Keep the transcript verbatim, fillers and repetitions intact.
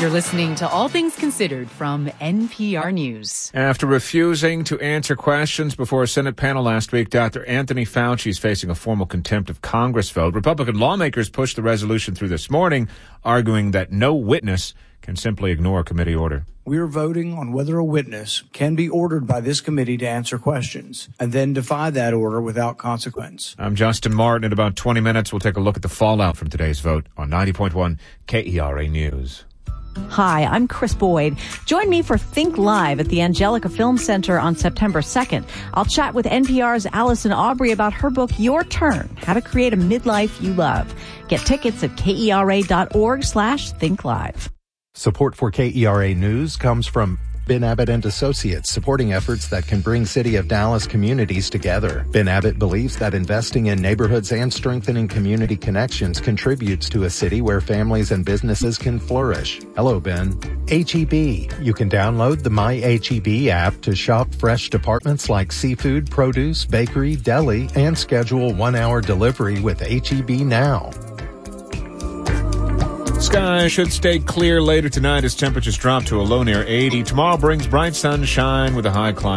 You're listening to All Things Considered from N P R News. After refusing to answer questions before a Senate panel last week, Doctor Anthony Fauci is facing a formal contempt of Congress vote. Republican lawmakers pushed the resolution through this morning, arguing that no witness can simply ignore a committee order. We are voting on whether a witness can be ordered by this committee to answer questions and then defy that order without consequence. I'm Justin Martin. In about twenty minutes, we'll take a look at the fallout from today's vote on ninety point one K E R A News. Hi, I'm Chris Boyd. Join me for Think Live at the Angelica Film Center on September second. I'll chat with N P R's Allison Aubrey about her book, Your Turn, How to Create a Midlife You Love. Get tickets at kera.org slash Think Live. Support for K E R A News comes from Ben Abbott and Associates, supporting efforts that can bring City of Dallas communities together. Ben Abbott believes that investing in neighborhoods and strengthening community connections contributes to a city where families and businesses can flourish. Hello, Ben. H E B. You can download the My H E B app to shop fresh departments like seafood, produce, bakery, deli, and schedule one-hour delivery with H E B Now. Skies should stay clear later tonight as temperatures drop to a low near eighty. Tomorrow brings bright sunshine with a high climb